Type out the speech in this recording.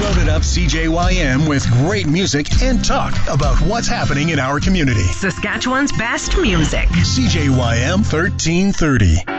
Loaded up CJYM with great music and talk about what's happening in our community. Saskatchewan's best music. CJYM 1330.